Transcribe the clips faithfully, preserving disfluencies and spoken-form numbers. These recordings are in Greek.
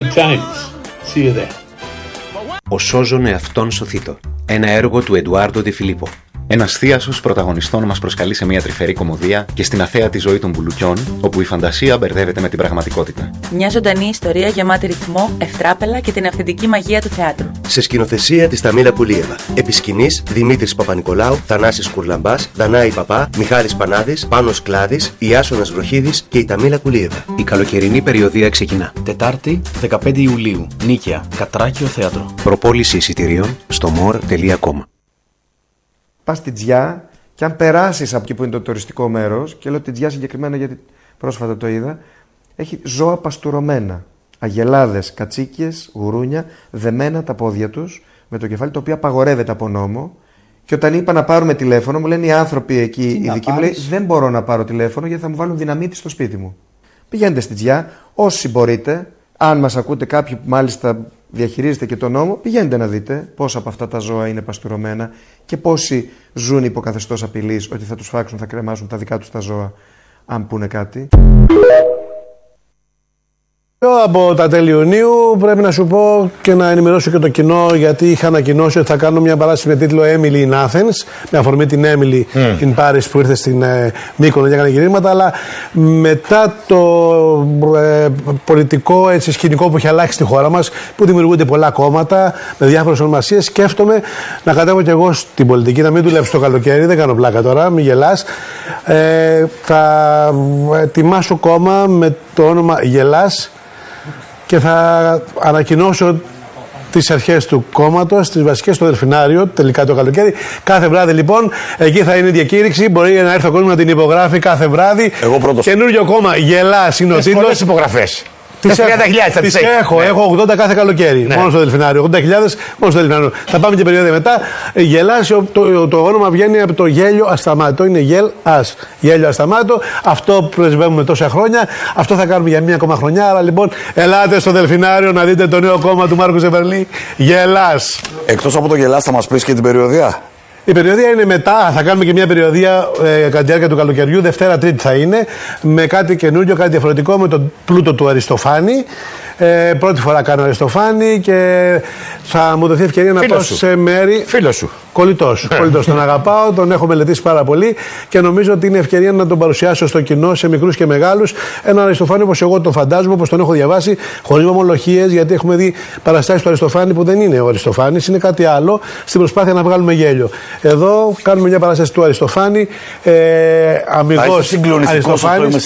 times. See you there. Ο Σώζον εαυτόν σωθήτο. Ένα έργο του Εντουάρντο Ντι Φιλίππο. Ένας θίασος πρωταγωνιστών μας προσκαλεί σε μια τρυφερή κωμωδία και στην αθέατη ζωή των μπουλουκιών, όπου η φαντασία μπερδεύεται με την πραγματικότητα. Μια ζωντανή ιστορία γεμάτη ρυθμό, ευτράπελα και την αυθεντική μαγεία του θεάτρου. Σε σκηνοθεσία της Ταμίλα Πουλίεβα. Επί σκηνής Δημήτρης Παπα-Νικολάου, Θανάσης Κουρλαμπάς, Δανάη Παπά, Μιχάλης Πανάδης, Πάνος Κλάδης, Ιάσονας Βροχίδης και η Ταμίλα Πουλίεβα. Η καλοκαιρινή περιοδία ξεκινά. Τετάρτη, δεκαπέντε Ιουλίου. Νίκαια, Κατράκιο Θέατρο. Προπόληση εισιτηρίων στο more τελεία com. Πας στη Τζιά και αν περάσεις από εκεί που είναι το τουριστικό μέρος, και λέω τη Τζιά συγκεκριμένα γιατί πρόσφατα το είδα, έχει ζώα παστουρωμένα. Αγελάδες, κατσίκιες, γουρούνια, δεμένα τα πόδια τους με το κεφάλι, το οποίο απαγορεύεται από νόμο. Και όταν είπα να πάρουμε τηλέφωνο, μου λένε οι άνθρωποι εκεί, οι ειδικοί, μου λέει δεν μπορώ να πάρω τηλέφωνο γιατί θα μου βάλουν δυναμίτη στο σπίτι μου. Πηγαίνετε στη Τζιά, όσοι μπορείτε, αν μας ακούτε κάποιοι που μάλιστα διαχειρίζετε και τον νόμο, πηγαίνετε να δείτε πόσα από αυτά τα ζώα είναι παστουρωμένα και πόσοι ζουν υπό καθεστώς απειλής ότι θα τους φάξουν, θα κρεμάσουν τα δικά τους τα ζώα αν πούνε κάτι. Από τα τέλη Ιουνίου πρέπει να σου πω και να ενημερώσω και το κοινό, γιατί είχα ανακοινώσει ότι θα κάνω μια παράσταση με τίτλο Emily in Athens, με αφορμή την Emily mm. in Paris που ήρθε στην ε, Μύκονο και έκανε γυρίσματα, αλλά μετά το ε, πολιτικό έτσι, σκηνικό που έχει αλλάξει στη χώρα μας, που δημιουργούνται πολλά κόμματα με διάφορες ονομασίες, σκέφτομαι να κατέβω κι εγώ στην πολιτική, να μην δουλέψω το καλοκαίρι, δεν κάνω πλάκα τώρα, μην γελάς. Ε, θα ετοιμάσω κόμμα με το όνομα Γελάς και θα ανακοινώσω τις αρχές του κόμματος, τις βασικές στο Δελφινάριο, τελικά το καλοκαίρι. Κάθε βράδυ λοιπόν, εκεί θα είναι η διακήρυξη. Μπορεί να έρθει ο κόσμος να την υπογράφει κάθε βράδυ. Εγώ πρώτος. Καινούριο κόμμα, Γελάς είναι ο τίτλος. Πολλές υπογραφές. Τις τριάντα χιλιάδες θα τις έχω, ναι. έχω ογδόντα κάθε καλοκαίρι, ναι. μόνο στο Δελφινάριο. ογδόντα χιλιάδες μόνο στο Δελφινάριο. Θα πάμε και περίοδο μετά. Γελάς, το, το, το όνομα βγαίνει από το γέλιο ασταμάτο. Είναι γελ ας. Γέλιο ασταμάτο. Αυτό πρεσβεύουμε τόσα χρόνια. Αυτό θα κάνουμε για μία ακόμα χρονιά. Άρα λοιπόν, ελάτε στο Δελφινάριο να δείτε το νέο κόμμα του Μάρκου Ζεβερλή. Γελάς. Εκτός από το Γελάς, θα μας πεις και την περιοδία. Η περιοδία είναι μετά, θα κάνουμε και μια περιοδία ε, κατά τη διάρκεια του καλοκαιριού, Δευτέρα Τρίτη θα είναι, με κάτι καινούριο, κάτι διαφορετικό, με τον πλούτο του Αριστοφάνη. Ε, πρώτη φορά κάνω Αριστοφάνη και θα μου δοθεί ευκαιρία να πάω σε μέρη. Φίλος σου. Κολλητός. Κολλητός. Τον αγαπάω, τον έχω μελετήσει πάρα πολύ και νομίζω ότι είναι ευκαιρία να τον παρουσιάσω στο κοινό, σε μικρούς και μεγάλους. Έναν Αριστοφάνη όπως εγώ τον φαντάζομαι, όπως τον έχω διαβάσει, χωρίς ομολογίες, γιατί έχουμε δει παραστάσεις του Αριστοφάνη που δεν είναι ο Αριστοφάνης, είναι κάτι άλλο, στην προσπάθεια να βγάλουμε γέλιο. Εδώ κάνουμε μια παράσταση του Αριστοφάνη, ε, αμιγός Αριστοφάνης.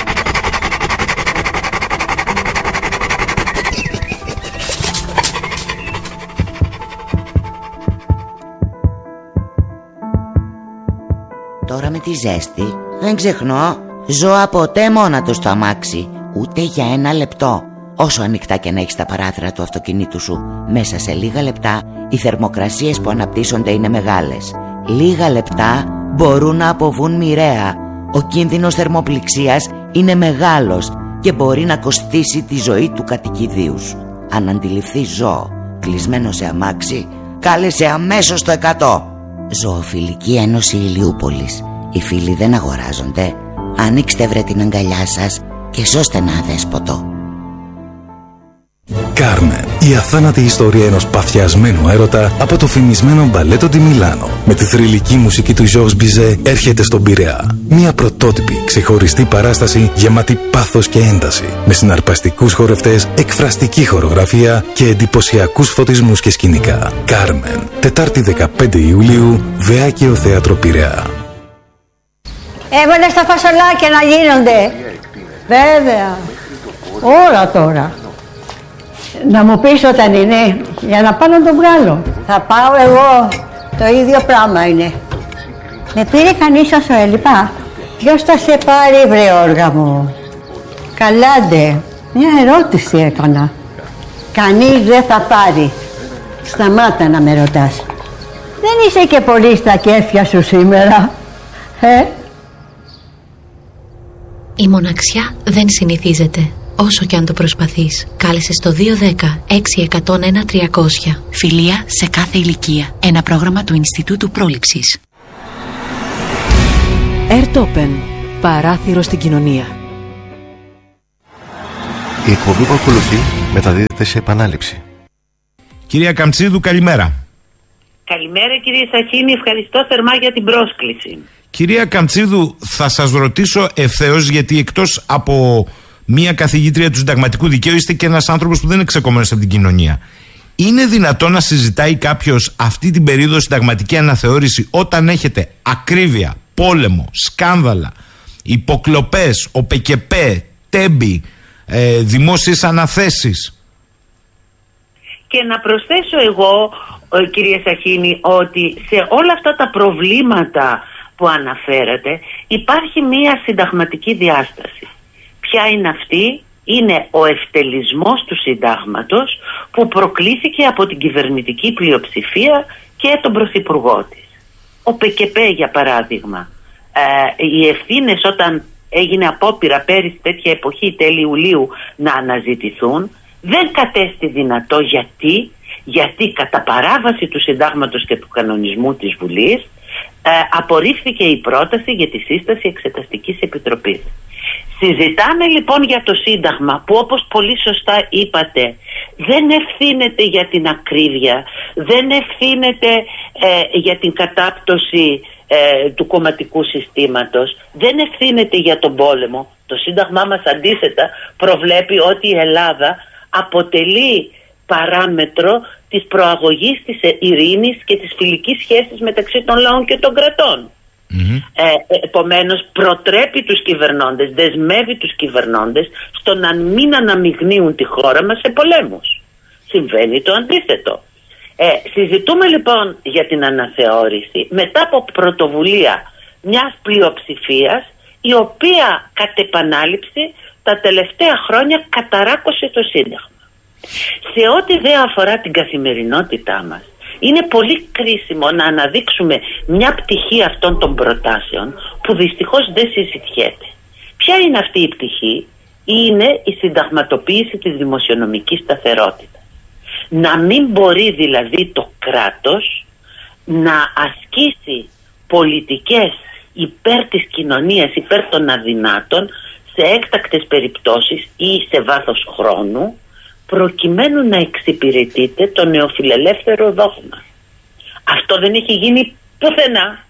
Τώρα με τη ζέστη δεν ξεχνώ ζώα ποτέ μόνα του στο αμάξι, ούτε για ένα λεπτό. Όσο ανοιχτά και να έχεις τα παράθυρα του αυτοκινήτου σου, μέσα σε λίγα λεπτά οι θερμοκρασίες που αναπτύσσονται είναι μεγάλες. Λίγα λεπτά μπορούν να αποβούν μοιραία. Ο κίνδυνος θερμοπληξίας είναι μεγάλος και μπορεί να κοστίσει τη ζωή του κατοικιδίου σου. Αν αντιληφθείς ζώο κλεισμένο σε αμάξι, κάλεσε αμέσως το εκατό. Ζωοφιλική Ένωση Ηλιούπολης. Οι φίλοι δεν αγοράζονται. Ανοίξτε βρε την αγκαλιά σας και σώστε ένα αδέσποτο. Κάρμεν, η αθάνατη ιστορία ενός παθιασμένου έρωτα από το φημισμένο μπαλέτο τη Μιλάνο. Με τη θρυλική μουσική του Ζορζ Μπιζέ έρχεται στον Πειραιά. Μια πρωτότυπη, ξεχωριστή παράσταση γεμάτη πάθος και ένταση. Με συναρπαστικούς χορευτές, εκφραστική χορογραφία και εντυπωσιακούς φωτισμούς και σκηνικά. Κάρμεν, Τετάρτη δεκαπέντε Ιουλίου, Βεάκιο Θέατρο Πειραιά. Έβαλες τα φασολάκια να γίνονται. Βέβαια. Όλα τώρα. Να μου πεις όταν είναι, για να πάω να το βγάλω. Θα πάω εγώ, το ίδιο πράγμα είναι. Με πήρε κανείς όσο έλειπα. Ποιος θα σε πάρει βρε όργα μου. Καλάντε, μια ερώτηση έκανα. Κανείς δεν θα πάρει. Σταμάτα να με ρωτάς. Δεν είσαι και πολύ στα κέφια σου σήμερα, ε? Η μοναξιά δεν συνηθίζεται. Όσο και αν το προσπαθείς, κάλεσε στο δύο δέκα έξι εκατόν ένα τριακόσια. Φιλία σε κάθε ηλικία. Ένα πρόγραμμα του Ινστιτούτου Πρόληψης. Airtopen. Παράθυρο στην κοινωνία. Η εκπομπή που ακολουθεί μεταδίδεται σε επανάληψη. Κυρία Καμτσίδου, καλημέρα. Καλημέρα κύριε Σαχίνη, ευχαριστώ θερμά για την πρόσκληση. Κυρία Καμτσίδου, θα σας ρωτήσω ευθέως, γιατί εκτός από μία καθηγήτρια του συνταγματικού δικαίου είστε και ένας άνθρωπος που δεν είναι ξεκομμένος από την κοινωνία. Είναι δυνατόν να συζητάει κάποιος αυτή την περίοδο συνταγματική αναθεώρηση όταν έχετε ακρίβεια, πόλεμο, σκάνδαλα, υποκλοπές, ΟΠΕΚΕΠΕ, τέμπη, ε, δημόσιες αναθέσεις? Και να προσθέσω εγώ, κύριε Σαχίνη, ότι σε όλα αυτά τα προβλήματα που αναφέρατε υπάρχει μία συνταγματική διάσταση. Ποια είναι αυτή? Είναι ο ευτελισμός του συντάγματος που προκλήθηκε από την κυβερνητική πλειοψηφία και τον πρωθυπουργό της. Ο ΠΚΠ, για παράδειγμα, ε, οι ευθύνες όταν έγινε απόπειρα πέρυσι τέτοια εποχή, τέλη Ιουλίου, να αναζητηθούν, δεν κατέστη δυνατό. Γιατί? Γιατί κατά παράβαση του συντάγματος και του κανονισμού της Βουλής ε, απορρίφθηκε η πρόταση για τη σύσταση εξεταστικής επιτροπής. Συζητάμε λοιπόν για το Σύνταγμα που, όπως πολύ σωστά είπατε, δεν ευθύνεται για την ακρίβεια, δεν ευθύνεται ε, για την κατάπτωση ε, του κομματικού συστήματος, δεν ευθύνεται για τον πόλεμο. Το Σύνταγμά μας αντίθετα προβλέπει ότι η Ελλάδα αποτελεί παράμετρο της προαγωγής της ειρήνης και της φιλικής σχέσης μεταξύ των λαών και των κρατών. Mm-hmm. Ε, επομένως προτρέπει τους κυβερνώντες, δεσμεύει τους κυβερνώντες στο να μην αναμειγνύουν τη χώρα μας σε πολέμους. Συμβαίνει το αντίθετο. Ε, συζητούμε λοιπόν για την αναθεώρηση μετά από πρωτοβουλία μιας πλειοψηφίας η οποία κατ' επανάληψη τα τελευταία χρόνια καταράκωσε το Σύνταγμα. Σε ό,τι δεν αφορά την καθημερινότητά μας, είναι πολύ κρίσιμο να αναδείξουμε μια πτυχή αυτών των προτάσεων που δυστυχώς δεν συζητιέται. Ποια είναι αυτή η πτυχή? Είναι η συνταγματοποίηση της δημοσιονομικής σταθερότητας. Να μην μπορεί δηλαδή το κράτος να ασκήσει πολιτικές υπέρ της κοινωνίας, υπέρ των αδυνάτων σε έκτακτες περιπτώσεις ή σε βάθος χρόνου, προκειμένου να εξυπηρετείται το νεοφιλελεύθερο δόγμα. Αυτό δεν έχει γίνει πουθενά.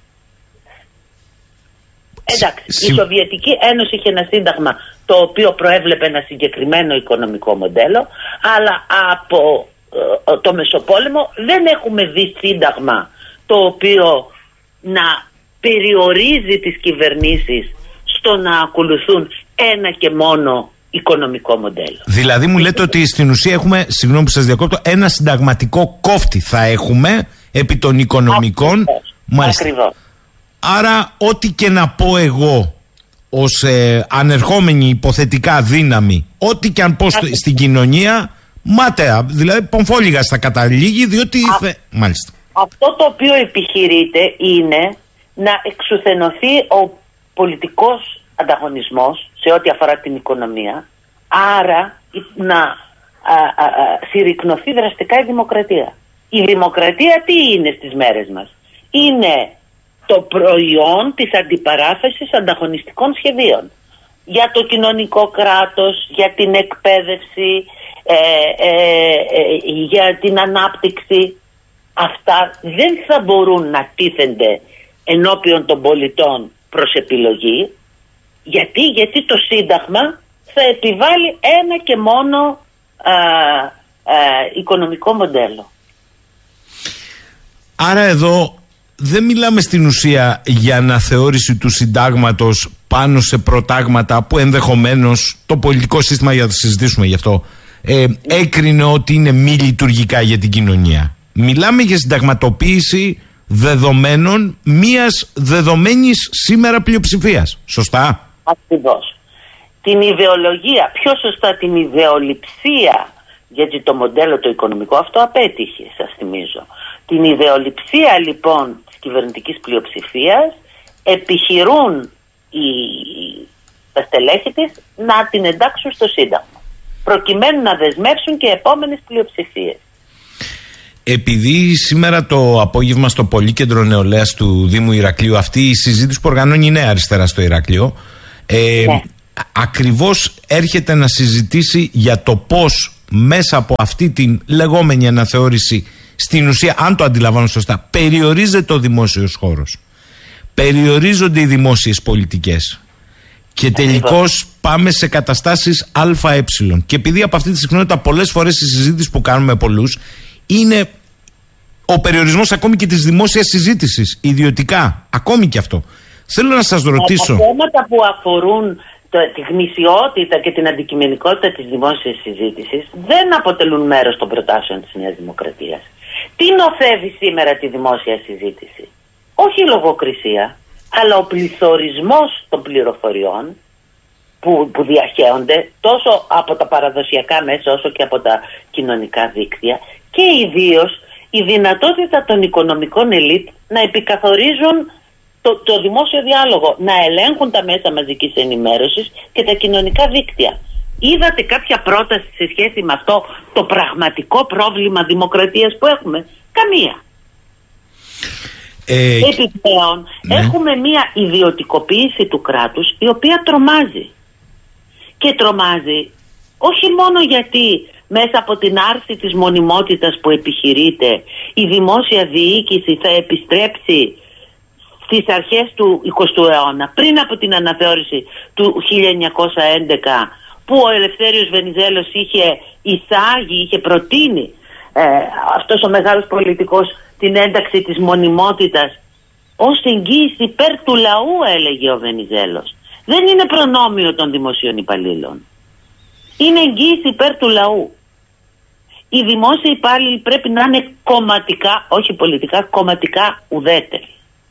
Εντάξει, Συ... η Σοβιετική Ένωση είχε ένα σύνταγμα το οποίο προέβλεπε ένα συγκεκριμένο οικονομικό μοντέλο, αλλά από ε, το Μεσοπόλεμο δεν έχουμε δει σύνταγμα το οποίο να περιορίζει τις κυβερνήσεις στο να ακολουθούν ένα και μόνο οικονομικό μοντέλο. Δηλαδή μου λέτε ότι στην ουσία έχουμε, συγγνώμη που σας διακόπτω, ένα συνταγματικό κόφτη θα έχουμε επί των οικονομικών. Μάλιστα. Ακριβώς. Άρα ό,τι και να πω εγώ ως ε, ανερχόμενη υποθετικά δύναμη, ό,τι και αν πω στο, στην κοινωνία, μάταια, δηλαδή πομφόλιγα θα καταλήγει, διότι... Α, θε... Μάλιστα. Αυτό το οποίο επιχειρείται είναι να εξουθενωθεί ο πολιτικός ανταγωνισμός σε ό,τι αφορά την οικονομία, άρα να α, α, α, συρρικνωθεί δραστικά η δημοκρατία. Η δημοκρατία τι είναι στις μέρες μας? Είναι το προϊόν της αντιπαράθεσης ανταγωνιστικών σχεδίων για το κοινωνικό κράτος, για την εκπαίδευση, ε, ε, ε, για την ανάπτυξη. Αυτά δεν θα μπορούν να τίθενται ενώπιον των πολιτών προς επιλογή. Γιατί, γιατί το Σύνταγμα θα επιβάλλει ένα και μόνο α, α, οικονομικό μοντέλο. Άρα εδώ δεν μιλάμε στην ουσία για αναθεώρηση του συντάγματος πάνω σε προτάγματα που ενδεχομένως το πολιτικό σύστημα, για να συζητήσουμε γι' αυτό, ε, έκρινε ότι είναι μη λειτουργικά για την κοινωνία. Μιλάμε για συνταγματοποίηση δεδομένων μιας δεδομένης σήμερα πλειοψηφίας. Σωστά? Ακριβώς. Την ιδεολογία, πιο σωστά την ιδεολειψία, γιατί το μοντέλο το οικονομικό αυτό απέτυχε, σας θυμίζω. Την ιδεολειψία λοιπόν της κυβερνητικής πλειοψηφίας επιχειρούν οι, τα στελέχη της να την εντάξουν στο Σύνταγμα, προκειμένου να δεσμεύσουν και επόμενες πλειοψηφίες. Επειδή σήμερα το απόγευμα στο Πολύκεντρο Νεολαίας του Δήμου Ηρακλείου αυτή η συζήτηση που οργανώνει η Νέα Αριστερά στο Ηράκλειο, ε, ναι. ακριβώς έρχεται να συζητήσει για το πώς μέσα από αυτή την λεγόμενη αναθεώρηση, στην ουσία, αν το αντιλαμβάνω σωστά, περιορίζεται ο δημόσιος χώρος, περιορίζονται οι δημόσιες πολιτικές και τελικώς πάμε σε καταστάσεις ΑΕ. Και επειδή από αυτή τη συχνότητα πολλές φορές η συζήτηση που κάνουμε με πολλούς είναι ο περιορισμός ακόμη και της δημόσιας συζήτησης, ιδιωτικά, ακόμη και αυτό. Θέλω να σας ρωτήσω. Τα θέματα που αφορούν το, τη γνησιότητα και την αντικειμενικότητα της δημόσιας συζήτησης δεν αποτελούν μέρος των προτάσεων της Νέας Δημοκρατίας. Τι νοθεύει σήμερα τη δημόσια συζήτηση? Όχι η λογοκρισία, αλλά ο πληθωρισμός των πληροφοριών που, που διαχέονται τόσο από τα παραδοσιακά μέσα όσο και από τα κοινωνικά δίκτυα, και ιδίως η δυνατότητα των οικονομικών ελίτ να επικαθορίζουν το, το δημόσιο διάλογο, να ελέγχουν τα μέσα μαζικής ενημέρωσης και τα κοινωνικά δίκτυα. Είδατε κάποια πρόταση σε σχέση με αυτό το πραγματικό πρόβλημα δημοκρατίας που έχουμε? Καμία. Ε, Επιπλέον ναι. έχουμε μια ιδιωτικοποίηση του κράτους η οποία τρομάζει. Και τρομάζει όχι μόνο γιατί μέσα από την άρση της μονιμότητας που επιχειρείται η δημόσια διοίκηση θα επιστρέψει στις αρχές του εικοστού αιώνα, πριν από την αναθεώρηση του χίλια εννιακόσια έντεκα, που ο Ελευθέριος Βενιζέλος είχε εισάγει, είχε προτείνει ε, αυτός ο μεγάλος πολιτικός την ένταξη της μονιμότητας ως εγγύηση υπέρ του λαού, έλεγε ο Βενιζέλος. Δεν είναι προνόμιο των δημοσίων υπαλλήλων. Είναι εγγύηση υπέρ του λαού. Οι δημόσιοι υπάλληλοι πρέπει να είναι κομματικά, όχι πολιτικά, κομματικά ουδέτεροι.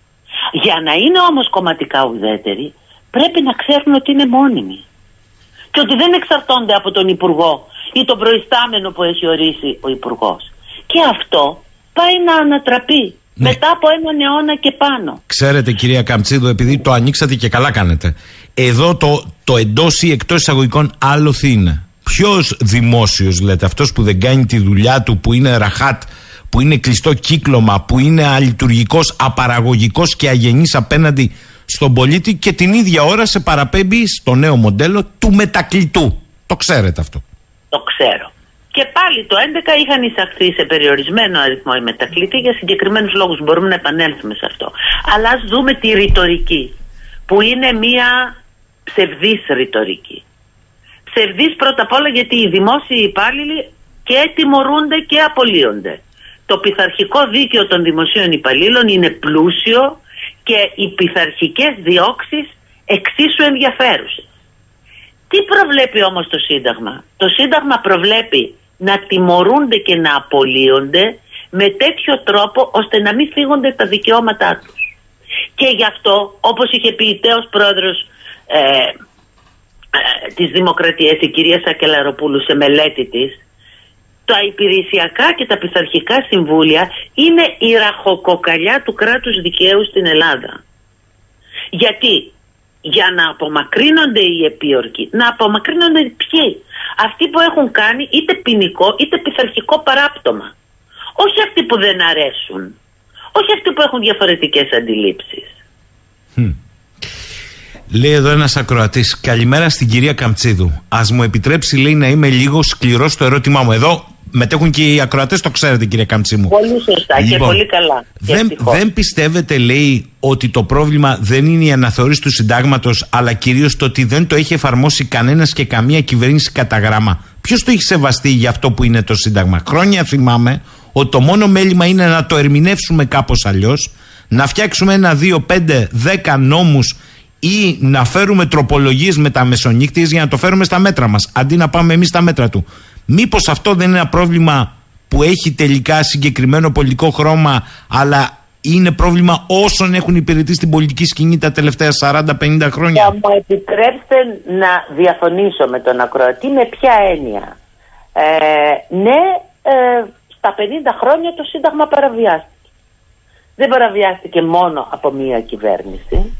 Για να είναι όμως κομματικά ουδέτεροι πρέπει να ξέρουν ότι είναι μόνιμοι και ότι δεν εξαρτώνται από τον Υπουργό ή τον προϊστάμενο που έχει ορίσει ο Υπουργός. Και αυτό πάει να ανατραπεί ναι. μετά από έναν αιώνα και πάνω. Ξέρετε, κυρία Καμτσίδου, επειδή το ανοίξατε και καλά κάνετε, εδώ το, το εντός ή εκτός εισαγωγικών άλοθη είναι. Ποιος δημόσιος, λέτε, αυτός που δεν κάνει τη δουλειά του, που είναι ραχάτ, που είναι κλειστό κύκλωμα, που είναι αλειτουργικός, απαραγωγικός και αγενής απέναντι στον πολίτη και την ίδια ώρα σε παραπέμπει στο νέο μοντέλο του μετακλητού. Το ξέρετε αυτό? Το ξέρω. Και πάλι το έντεκα είχαν εισαχθεί σε περιορισμένο αριθμό οι μετακλητοί για συγκεκριμένους λόγους. Μπορούμε να επανέλθουμε σε αυτό. Αλλά ας δούμε τη ρητορική, που είναι μία ψευδής ρητορική. Ψευδής πρώτα απ' όλα γιατί οι δημόσιοι υπάλληλοι και τιμωρούνται και απολύονται. Το πειθαρχικό δίκαιο των δημοσίων υπαλλήλων είναι πλούσιο και οι πειθαρχικές διώξεις εξίσου ενδιαφέρουσες. Τι προβλέπει όμως το Σύνταγμα? Το Σύνταγμα προβλέπει να τιμωρούνται και να απολύονται με τέτοιο τρόπο ώστε να μην φύγονται τα δικαιώματά τους. Και γι' αυτό, όπως είχε πει η τέος πρόεδρος ε, ε, της Δημοκρατίας, η κυρία Σακελαροπούλου, σε μελέτη της, τα υπηρεσιακά και τα πειθαρχικά συμβούλια είναι η ραχοκοκαλιά του κράτους δικαίου στην Ελλάδα. Γιατί? Για να απομακρύνονται οι επίορκοι, να απομακρύνονται ποιοι? Αυτοί που έχουν κάνει είτε ποινικό είτε πειθαρχικό παράπτωμα. Όχι αυτοί που δεν αρέσουν. Όχι αυτοί που έχουν διαφορετικές αντιλήψεις. Hm. Λέει εδώ ένας ακροατής, καλημέρα στην κυρία Καμτσίδου. Ας μου επιτρέψει, λέει, να είμαι λίγο σκληρός στο ερώτημά μου. Εδώ μετέχουν και οι ακροατές, το ξέρετε, κυρία Καμτσί μου. Πολύ σωστά λοιπόν, και πολύ καλά. Δεν, δεν πιστεύετε, λέει, ότι το πρόβλημα δεν είναι η αναθεώρηση του συντάγματος, αλλά κυρίως το ότι δεν το έχει εφαρμόσει κανένας και καμία κυβέρνηση κατά γράμμα? Ποιος το έχει σεβαστεί για αυτό που είναι το Σύνταγμα? Χρόνια θυμάμαι ότι το μόνο μέλημα είναι να το ερμηνεύσουμε κάπως αλλιώς, να φτιάξουμε ένα, δύο, πέντε, δέκα νόμους ή να φέρουμε τροπολογίες με τα μεσονύκτιες για να το φέρουμε στα μέτρα μας, αντί να πάμε εμείς στα μέτρα του. Μήπως αυτό δεν είναι ένα πρόβλημα που έχει τελικά συγκεκριμένο πολιτικό χρώμα, αλλά είναι πρόβλημα όσων έχουν υπηρετήσει στην πολιτική σκηνή τα τελευταία σαράντα πενήντα χρόνια? Θα μου επιτρέψετε να διαφωνήσω με τον ακροατή. Με ποια έννοια? Ε, ναι, ε, στα πενήντα χρόνια το Σύνταγμα παραβιάστηκε. Δεν παραβιάστηκε μόνο από μία κυβέρνηση,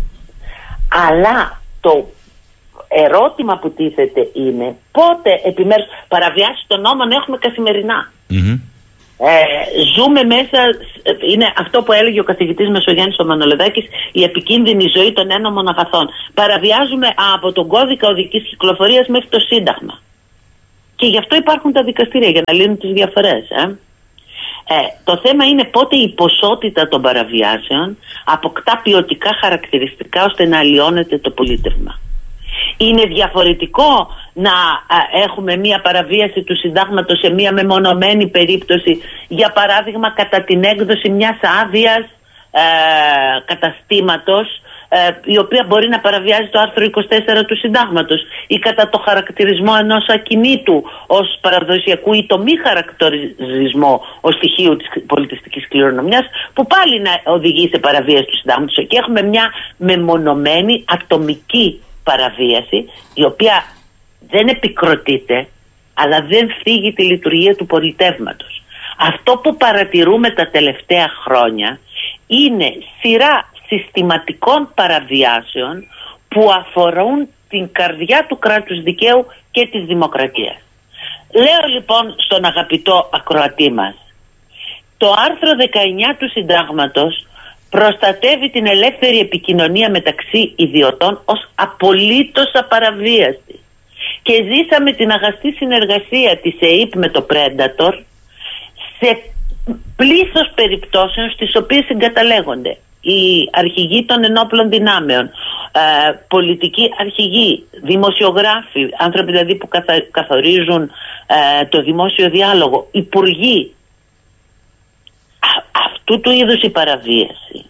αλλά το ερώτημα που τίθεται είναι πότε επιμέρους παραβιάσεις των νόμων έχουμε καθημερινά. Mm-hmm. Ε, ζούμε μέσα, είναι αυτό που έλεγε ο καθηγητής Μεσογιάννης ο Μανολεδάκης, η επικίνδυνη ζωή των ένομων αγαθών. Παραβιάζουμε από τον κώδικα οδικής κυκλοφορίας μέχρι το Σύνταγμα. Και γι' αυτό υπάρχουν τα δικαστήρια, για να λύνουν τις διαφορές. Ε. Ε, το θέμα είναι πότε η ποσότητα των παραβιάσεων αποκτά ποιοτικά χαρακτηριστικά ώστε να αλλοιώνεται το πολίτευμα. Είναι διαφορετικό να α, έχουμε μία παραβίαση του συντάγματος σε μία μεμονωμένη περίπτωση, για παράδειγμα κατά την έκδοση μιας άδειας ε, καταστήματος, ε, η οποία μπορεί να παραβιάζει το άρθρο είκοσι τέσσερα του συντάγματος, ή κατά το χαρακτηρισμό ενός ακινήτου ως παραδοσιακού ή το μη χαρακτηρισμό ως στοιχείου της πολιτιστικής κληρονομιάς, που πάλι να οδηγεί σε παραβίαση του συντάγματος. Και έχουμε μια μεμονωμένη ατομική παραβίαση, η οποία δεν επικροτείται, αλλά δεν φύγει τη λειτουργία του πολιτεύματος. Αυτό που παρατηρούμε τα τελευταία χρόνια είναι σειρά συστηματικών παραβιάσεων που αφορούν την καρδιά του κράτους δικαίου και της δημοκρατίας. Λέω λοιπόν στον αγαπητό ακροατή μας, το άρθρο δεκαεννιά του Συντάγματος προστατεύει την ελεύθερη επικοινωνία μεταξύ ιδιωτών ως απολύτως απαραβίαστη. Και ζήσαμε την αγαστή συνεργασία της ΕΥΠ με το Predator σε πλήθος περιπτώσεων στις οποίες συγκαταλέγονται οι αρχηγοί των ενόπλων δυνάμεων, ε, πολιτικοί αρχηγοί, δημοσιογράφοι, άνθρωποι δηλαδή που καθα, καθορίζουν ε, το δημόσιο διάλογο, υπουργοί. Α, αυτού του είδους η παραβίαση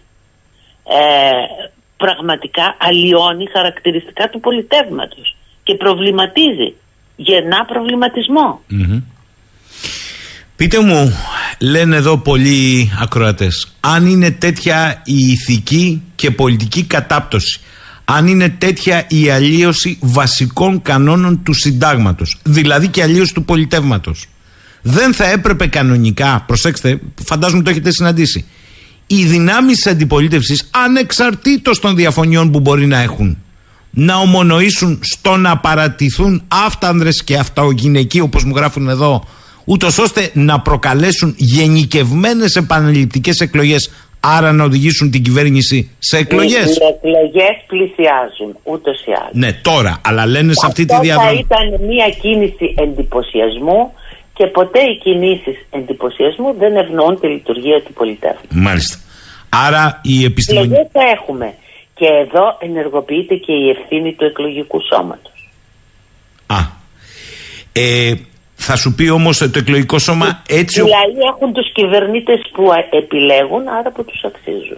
ε, πραγματικά αλλοιώνει χαρακτηριστικά του πολιτεύματος και προβληματίζει, γεννά προβληματισμό. Mm-hmm. Πείτε μου, λένε εδώ πολλοί ακροατές, αν είναι τέτοια η ηθική και πολιτική κατάπτωση, αν είναι τέτοια η αλλίωση βασικών κανόνων του συντάγματος, δηλαδή και αλλίωση του πολιτεύματος, δεν θα έπρεπε κανονικά, προσέξτε, φαντάζομαι το έχετε συναντήσει, οι δυνάμεις της αντιπολίτευσης, ανεξαρτήτως των διαφωνιών που μπορεί να έχουν, να ομονοήσουν στο να παρατηθούν αυτάνδρες και αυτογυναικοί, όπως μου γράφουν εδώ, ούτως ώστε να προκαλέσουν γενικευμένες επαναληπτικές εκλογές, άρα να οδηγήσουν την κυβέρνηση σε εκλογές. Οι εκλογές πλησιάζουν ούτως ή άλλως. Ναι, τώρα, αλλά λένε σε αυτή αυτό τη διαδρομή. Αυτό θα ήταν μια κίνηση εντυπωσιασμού, και ποτέ οι κινήσεις εντυπωσιασμού δεν ευνοούν τη λειτουργία του πολιτεύματος. Μάλιστα. Άρα η επιστημονική... Εκλογές θα έχουμε. Και εδώ ενεργοποιείται και η ευθύνη του εκλογικού σώματος. Α. Ε, θα σου πει όμως το εκλογικό σώμα έτσι... Οι λαοί έχουν τους κυβερνήτες που επιλέγουν, άρα που τους αξίζουν.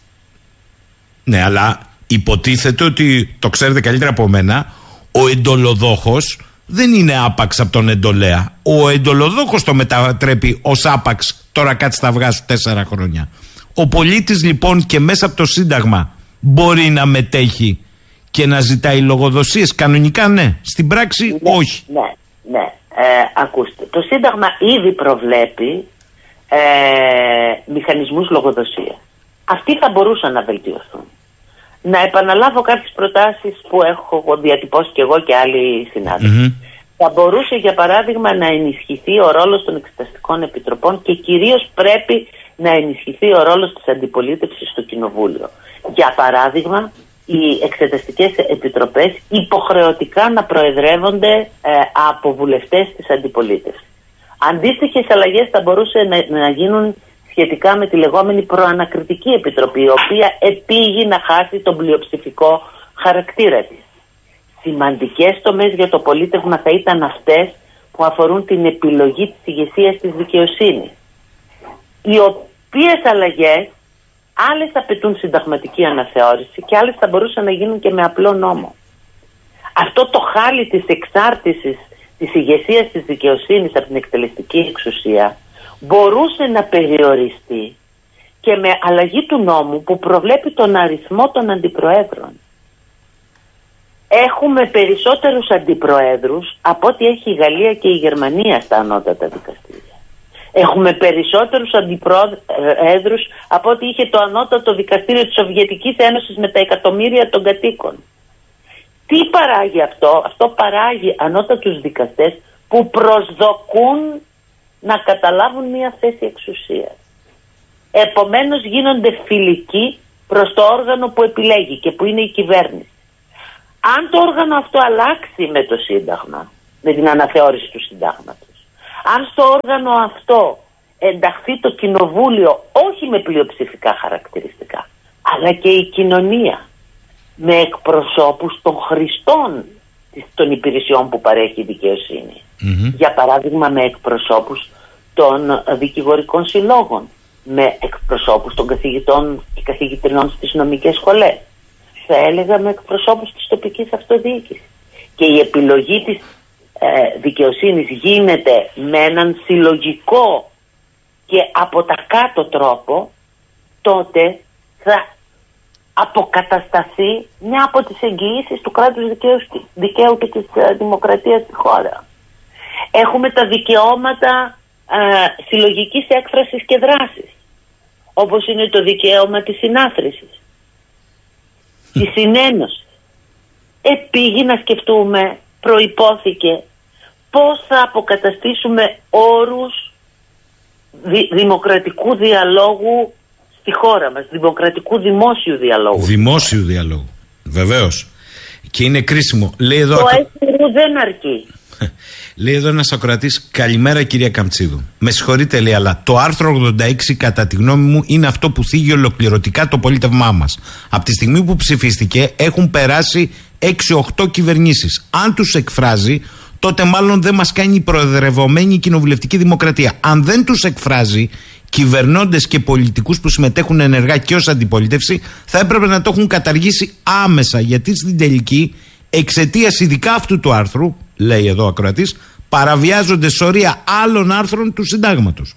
Ναι, αλλά υποτίθεται ότι, το ξέρετε καλύτερα από μένα, ο εντολοδόχος δεν είναι άπαξ από τον εντολέα. Ο εντολοδόχος το μετατρέπει ως άπαξ, τώρα κάτσε τα αυγά σου τέσσερα χρόνια. Ο πολίτης λοιπόν και μέσα από το Σύνταγμα μπορεί να μετέχει και να ζητάει λογοδοσίες. Κανονικά ναι, στην πράξη ναι, όχι. Ναι, ναι. Ε, ακούστε, το Σύνταγμα ήδη προβλέπει ε, μηχανισμούς λογοδοσίας. Αυτοί θα μπορούσαν να βελτιωθούν. Να επαναλάβω κάποιες προτάσεις που έχω διατυπώσει και εγώ και άλλοι συνάδελφοι. Mm-hmm. Θα μπορούσε για παράδειγμα να ενισχυθεί ο ρόλος των εξεταστικών επιτροπών και κυρίως πρέπει να ενισχυθεί ο ρόλος της αντιπολίτευσης στο Κοινοβούλιο. Για παράδειγμα, οι εξεταστικές επιτροπές υποχρεωτικά να προεδρεύονται ε, από βουλευτές της αντιπολίτευσης. Αντίστοιχες αλλαγές θα μπορούσε να, να γίνουν σχετικά με τη λεγόμενη προανακριτική επιτροπή, η οποία επήγει να χάσει τον πλειοψηφικό χαρακτήρα της. Σημαντικές τομές για το πολίτευμα θα ήταν αυτές που αφορούν την επιλογή της ηγεσίας της δικαιοσύνης, οι οποίες αλλαγές άλλες απαιτούν συνταγματική αναθεώρηση και άλλες θα μπορούσαν να γίνουν και με απλό νόμο. Αυτό το χάλι της εξάρτησης της ηγεσίας της δικαιοσύνης από την εκτελεστική εξουσία μπορούσε να περιοριστεί και με αλλαγή του νόμου που προβλέπει τον αριθμό των αντιπροέδρων. Έχουμε περισσότερους αντιπροέδρους από ό,τι έχει η Γαλλία και η Γερμανία στα ανώτατα δικαστήρια. Έχουμε περισσότερους αντιπροέδρους από ό,τι είχε το ανώτατο δικαστήριο της Σοβιετικής Ένωσης με τα εκατομμύρια των κατοίκων. Τι παράγει αυτό? Αυτό παράγει ανώτατους δικαστές που προσδοκούν να καταλάβουν μια θέση εξουσίας. Επομένως γίνονται φιλικοί προς το όργανο που επιλέγει και που είναι η κυβέρνηση. Αν το όργανο αυτό αλλάξει με το Σύνταγμα, με την αναθεώρηση του συντάγματος. Αν στο όργανο αυτό ενταχθεί το κοινοβούλιο, όχι με πλειοψηφικά χαρακτηριστικά, αλλά και η κοινωνία, με εκπροσώπους των χρηστών των υπηρεσιών που παρέχει η δικαιοσύνη. Mm-hmm. Για παράδειγμα, με εκπροσώπους των δικηγορικών συλλόγων, με εκπροσώπους των καθηγητών και καθηγητριών στις νομικές σχολές. Θα έλεγα με εκπροσώπους της τοπικής αυτοδιοίκησης. Και η επιλογή της ε, δικαιοσύνης γίνεται με έναν συλλογικό και από τα κάτω τρόπο, τότε θα αποκατασταθεί μια από τις εγγυήσεις του κράτους δικαίου, δικαίου και της ε, δημοκρατίας στη χώρα. Έχουμε τα δικαιώματα ε, συλλογικής έκφρασης και δράσης, όπως είναι το δικαίωμα της συνάθρησης, της συνένωσης. Επήγει να σκεφτούμε, προϋπόθηκε, πώς θα αποκαταστήσουμε όρους δη, δημοκρατικού διαλόγου στη χώρα μας, δημοκρατικού δημόσιου διαλόγου. Δημόσιου διαλόγου, βεβαίως. Και είναι κρίσιμο. Λέει εδώ... Το έσυρο δεν αρκεί. Λέει εδώ ένας ακροατής, καλημέρα κυρία Καμτσίδου. Με συγχωρείτε, λέει, αλλά το άρθρο ογδόντα έξι κατά τη γνώμη μου είναι αυτό που θίγει ολοκληρωτικά το πολίτευμά μας. Από τη στιγμή που ψηφίστηκε έχουν περάσει έξι οχτώ κυβερνήσεις. Αν τους εκφράζει, τότε μάλλον δεν μας κάνει η προεδρευομένη κοινοβουλευτική δημοκρατία. Αν δεν τους εκφράζει, κυβερνώντες και πολιτικούς που συμμετέχουν ενεργά και ως αντιπολίτευση θα έπρεπε να το έχουν καταργήσει άμεσα, γιατί στην τελική, εξαιτίας ειδικά αυτού του άρθρου, λέει εδώ ο ακροατής, παραβιάζονται σωρία άλλων άρθρων του συντάγματος.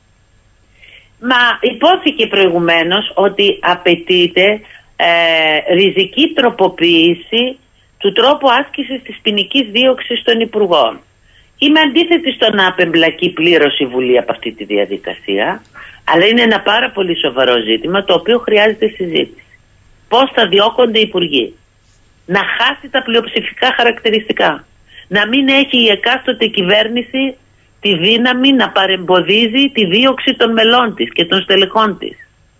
Μα υπόθηκε προηγουμένως ότι απαιτείται ε, ριζική τροποποίηση του τρόπου άσκησης της ποινικής δίωξης των υπουργών. Είμαι αντίθετη στο να απεμπλακεί πλήρως η Βουλή από αυτή τη διαδικασία, αλλά είναι ένα πάρα πολύ σοβαρό ζήτημα το οποίο χρειάζεται συζήτηση. Πώς θα διώκονται οι υπουργοί? Να χάσει τα πλειοψηφικά χαρακτηριστικά. Να μην έχει η εκάστοτε κυβέρνηση τη δύναμη να παρεμποδίζει τη δίωξη των μελών της και των στελεχών της.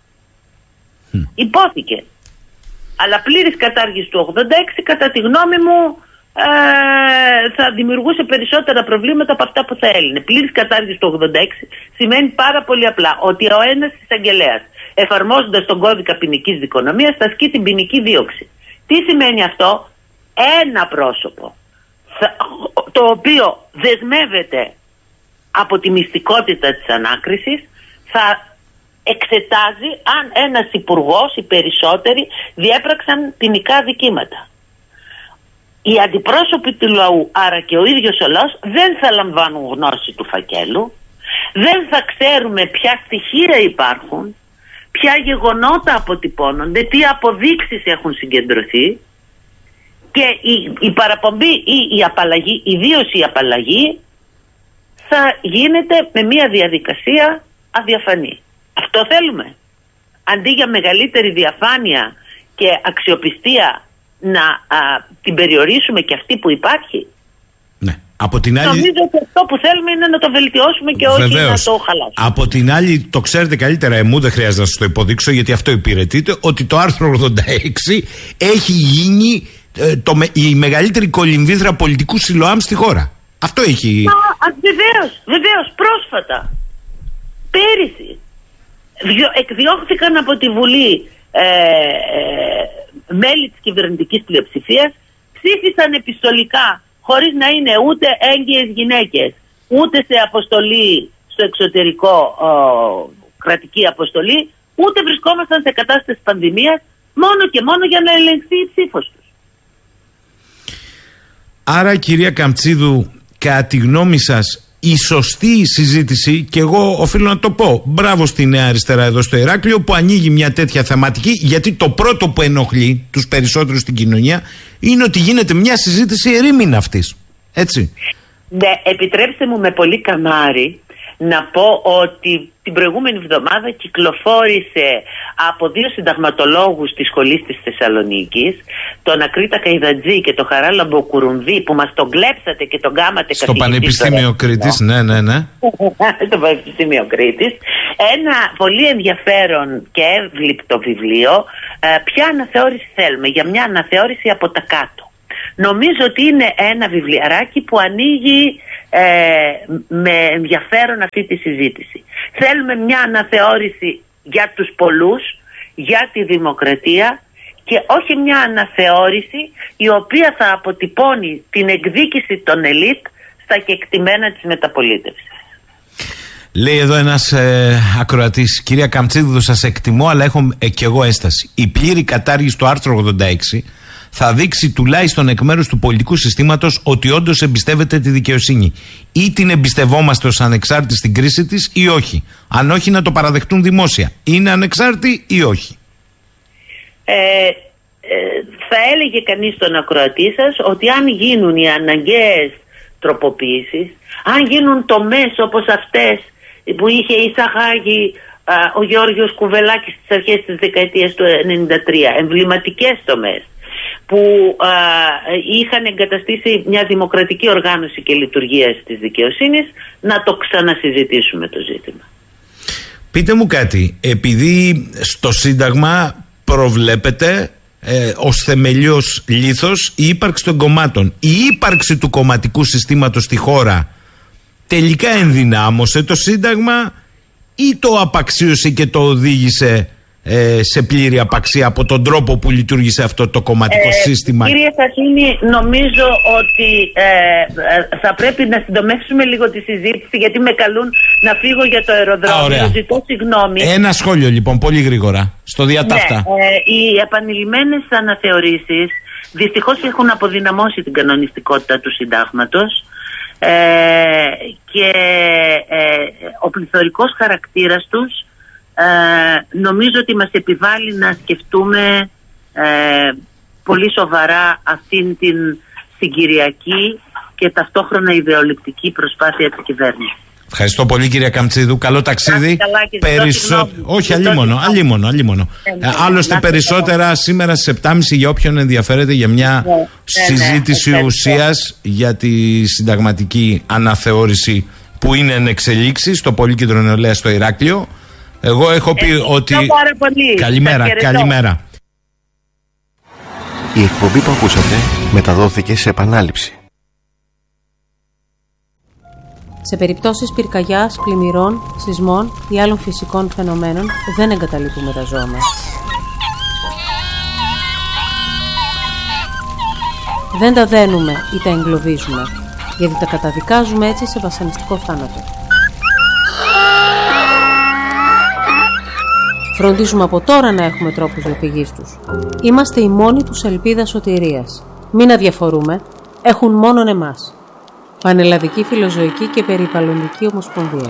Mm. Υπόθηκε. Αλλά πλήρης κατάργηση του ογδόντα έξι, κατά τη γνώμη μου, ε, θα δημιουργούσε περισσότερα προβλήματα από αυτά που θα έλυνε. Πλήρης κατάργηση του ογδόντα έξι σημαίνει πάρα πολύ απλά ότι ο ένας εισαγγελέας, εφαρμόζοντας τον κώδικα ποινικής δικονομίας, θα ασκεί την ποινική δίωξη. Τι σημαίνει αυτό? Ένα πρόσωπο το οποίο δεσμεύεται από τη μυστικότητα της ανάκρισης θα εξετάζει αν ένας υπουργός, οι περισσότεροι, διέπραξαν ποινικά δικήματα. Οι αντιπρόσωποι του λαού, άρα και ο ίδιος ο λαός, δεν θα λαμβάνουν γνώση του φακέλου, δεν θα ξέρουμε ποια στοιχεία υπάρχουν, ποια γεγονότα αποτυπώνονται, τι αποδείξεις έχουν συγκεντρωθεί, και η, η παραπομπή ή η απαλλαγή, ιδίως η απαλλαγή, θα γίνεται με μια διαδικασία αδιαφανή. Αυτό θέλουμε? Αντί για μεγαλύτερη διαφάνεια και αξιοπιστία να α, την περιορίσουμε και αυτή που υπάρχει. Ναι. Από την άλλη... Νομίζω ότι αυτό που θέλουμε είναι να το βελτιώσουμε και όχι Βεβαίως. να το χαλάσουμε. Από την άλλη, το ξέρετε καλύτερα εμού, δεν χρειάζεται να σας το υποδείξω, γιατί αυτό υπηρετείτε, ότι το άρθρο ογδόντα έξι έχει γίνει ε, το, η μεγαλύτερη κολυμβήθρα πολιτικού σιλοάμ στη χώρα. Αυτό έχει... Μα βεβαίως, βεβαίως, πρόσφατα, πέρυσι, διο, εκδιώχθηκαν από τη Βουλή ε, ε, μέλη της κυβερνητικής πλειοψηφίας, ψήφισαν επιστολικά, χωρίς να είναι ούτε έγκυες γυναίκες, ούτε σε αποστολή στο εξωτερικό, ο, κρατική αποστολή, ούτε βρισκόμασταν σε κατάσταση πανδημίας, μόνο και μόνο για να ελεγχθεί η ψήφος τους. Άρα, κυρία Καμτσίδου, κατά τη γνώμη σας, η σωστή συζήτηση, και εγώ οφείλω να το πω, μπράβο στη Νέα Αριστερά εδώ στο Ηράκλειο που ανοίγει μια τέτοια θεματική, γιατί το πρώτο που ενοχλεί τους περισσότερους στην κοινωνία είναι ότι γίνεται μια συζήτηση ερήμην αυτής. Έτσι. Ναι, επιτρέψτε μου με πολύ καμάρι να πω ότι την προηγούμενη εβδομάδα κυκλοφόρησε από δύο συνταγματολόγους της σχολής της Θεσσαλονίκης, τον Ακρίτα Καϊδατζή και τον Χαράλαμπο Κουρουνδί, που μας τον κλέψατε και τον γάματε στο Πανεπιστήμιο Κρήτης, ναι, ναι, ναι. στο Πανεπιστήμιο Κρήτης, ένα πολύ ενδιαφέρον και εύληπτο βιβλίο. ε, ποια αναθεώρηση θέλουμε? Για μια αναθεώρηση από τα κάτω. Νομίζω ότι είναι ένα βιβλιαράκι που ανοίγει ε, με ενδιαφέρον αυτή τη συζήτηση. Θέλουμε μια αναθεώρηση για τους πολλούς, για τη δημοκρατία, και όχι μια αναθεώρηση η οποία θα αποτυπώνει την εκδίκηση των ελίτ στα κεκτημένα της μεταπολίτευσης. Λέει εδώ ένας ε, ακροατής, κυρία Καμτσίδου, σας εκτιμώ, αλλά έχω ε, και εγώ έσταση. Η πλήρη κατάργηση του άρθρου ογδόντα έξι θα δείξει τουλάχιστον εκ μέρους του πολιτικού συστήματος ότι όντως εμπιστεύεται τη δικαιοσύνη. Ή την εμπιστευόμαστε ως ανεξάρτητη στην κρίση της ή όχι. Αν όχι, να το παραδεχτούν δημόσια. Είναι ανεξάρτητη ή όχι? Ε, ε, θα έλεγε κανείς στον ακροατή σας ότι αν γίνουν οι αναγκαίες τροποποιήσεις, αν γίνουν τομές όπως αυτές που είχε εισαγάγει α, ο Γιώργος Κουβελάκης στις αρχές της δεκαετίας του ενενήντα τρία, εμβληματικές τομές που α, είχαν εγκαταστήσει μια δημοκρατική οργάνωση και λειτουργία της δικαιοσύνης, να το ξανασυζητήσουμε το ζήτημα. Πείτε μου κάτι, επειδή στο Σύνταγμα προβλέπεται ε, ως θεμελιός λίθος η ύπαρξη των κομμάτων, η ύπαρξη του κομματικού συστήματος στη χώρα τελικά ενδυνάμωσε το Σύνταγμα ή το απαξίωσε και το οδήγησε ε, σε πλήρη απαξία από τον τρόπο που λειτουργήσε αυτό το κομματικό ε, σύστημα? Κύριε Σαχίνη, νομίζω ότι ε, ε, θα πρέπει να συντομεύσουμε λίγο τη συζήτηση, γιατί με καλούν να φύγω για το αεροδρόμιο. Α, ζητώ συγγνώμη. Ένα σχόλιο λοιπόν, πολύ γρήγορα, στο διατάφτα. Ναι, ε, οι επανειλημμένες αναθεωρήσεις δυστυχώς έχουν αποδυναμώσει την κανονιστικότητα του συντάγματος. Ε, και ε, ο πληθωρικός χαρακτήρας τους ε, νομίζω ότι μας επιβάλλει να σκεφτούμε ε, πολύ σοβαρά αυτήν την συγκυριακή και ταυτόχρονα ιδεολειπτική προσπάθεια της κυβέρνησης. Ευχαριστώ πολύ, κυρία Καμτσίδου. Καλό ταξίδι. Περισσο... Όχι, αλίμονο, αλίμονο, αλίμονο. Ε, άλλωστε περισσότερα σήμερα στις επτά και μισή για όποιον ενδιαφέρεται για μια ναι, συζήτηση ναι, ναι, ουσίας για τη συνταγματική αναθεώρηση που είναι εν εξελίξη στο Πολύκεντρο Νεολαίας στο Ηράκλειο. Εγώ έχω πει ε, ότι... Καλημέρα, καλημέρα. Η εκπομπή που ακούσατε μεταδόθηκε σε επανάληψη. Σε περιπτώσεις πυρκαγιάς, πλημμυρών, σεισμών ή άλλων φυσικών φαινομένων δεν εγκαταλείπουμε τα ζώα μας. Δεν τα δένουμε ή τα εγκλωβίζουμε, γιατί τα καταδικάζουμε έτσι σε βασανιστικό θάνατο. Φροντίζουμε από τώρα να έχουμε τρόπους διαφυγής τους. Είμαστε η μόνη τους ελπίδα σωτηρίας. Μην αδιαφορούμε, έχουν μόνον εμάς. Πανελλαδική Φιλοζωική και Περιβαλλοντική Ομοσπονδία.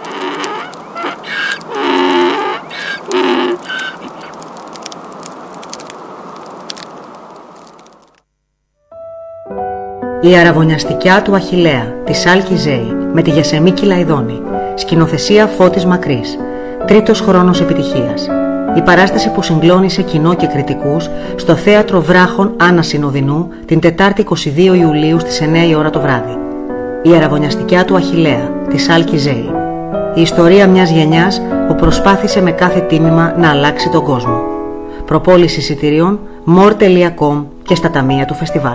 Η αραβωνιαστικιά του Αχιλλέα της Άλκη Ζέη με τη Γιασεμίκη Λαϊδόνη. Σκηνοθεσία Φώτης Μακρύς. Τρίτος χρόνος επιτυχίας. Η παράσταση που συγκλώνησε κοινό και κριτικούς στο Θέατρο Βράχων Άννα Συνοδεινού την Τετάρτη είκοσι δύο Ιουλίου στις εννιά η ώρα το βράδυ. Η αραβωνιαστικιά του Αχιλλέα της Άλκη Ζέη. Η ιστορία μιας γενιάς που προσπάθησε με κάθε τίμημα να αλλάξει τον κόσμο. Προπόληση εισιτηρίων more τελεία com και στα ταμεία του φεστιβάλ.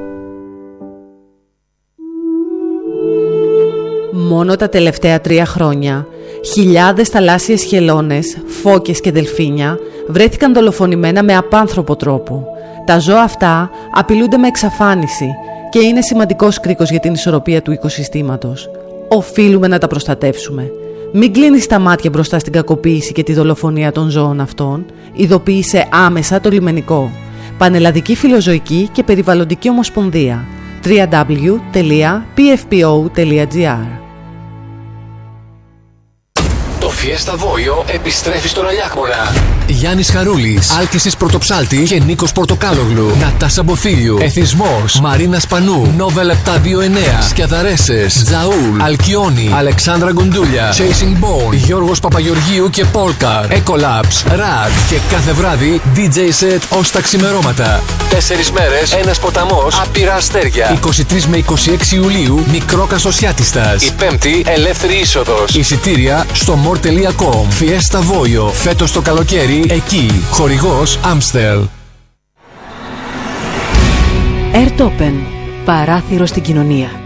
Μόνο τα τελευταία τρία χρόνια, χιλιάδες θαλάσσιες χελώνες, φώκες και δελφίνια βρέθηκαν δολοφονημένα με απάνθρωπο τρόπο. Τα ζώα αυτά απειλούνται με εξαφάνιση και είναι σημαντικός κρίκος για την ισορροπία του οικοσυστήματος. Οφείλουμε να τα προστατεύσουμε. Μην κλείνεις τα μάτια μπροστά στην κακοποίηση και τη δολοφονία των ζώων αυτών. Ειδοποίησε άμεσα το λιμενικό. Πανελλαδική Φιλοζωική και Περιβαλλοντική Ομοσπονδία. double-u double-u double-u τελεία πι εφ πι ο τελεία τζι άρ. Το Fiesta Voio επιστρέφει στον Αλιάκμονα. Γιάννης Χαρούλης, Άλκησης Πρωτοψάλτη και Νίκος Πορτοκάλογλου. Νατάσα Μποθίλιου, Εθισμός, Μαρίνα Σπανού, Νόβελ επτακόσια είκοσι εννέα, Σκιαδαρέσες, Τζαούλ, Αλκιόνι, Αλεξάνδρα Γκουντούλια, Chasing Bone, Γιώργος Παπαγεωργίου και Πόλκαρ, Ecolabs, Rad και κάθε βράδυ ντι τζέι set ως τα ξημερώματα. Τέσσερις μέρες, ένας ποταμός, άπειρα αστέρια. είκοσι τρεις με είκοσι έξι Ιουλίου, Μικρό Καστοσιάτιστας. Η Πέμπτη, ελεύθερη είσοδος. Εισιτήρια στο more τελεία com. Fiesta Voio, φέτος το καλοκαίρι εκεί. Χορηγός Amstel. Airtopen. Παράθυρο στην κοινωνία.